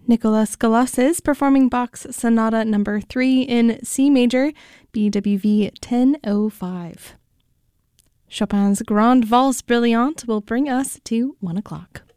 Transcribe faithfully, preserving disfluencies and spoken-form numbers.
Nicholas Galassis performing Bach's Sonata Number three in C major, B W V ten oh five. Chopin's Grande Valse Brillante will bring us to one o'clock.